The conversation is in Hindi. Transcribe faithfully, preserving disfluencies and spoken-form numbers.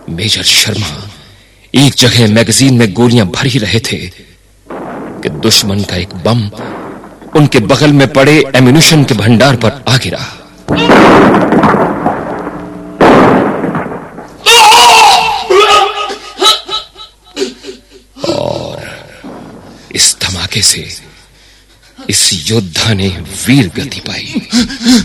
मेजर शर्मा एक जगह मैगजीन में गोलियां भर ही रहे थे कि दुश्मन का एक बम उनके बगल में पड़े एम्यूनिशन के भंडार पर आ गिरा। और इस धमाके से इस योद्धा ने वीर गति पाई।